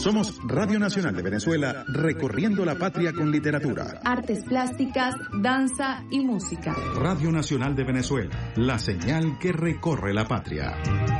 Somos Radio Nacional de Venezuela, recorriendo la patria con literatura, artes plásticas, danza y música. Radio Nacional de Venezuela, la señal que recorre la patria.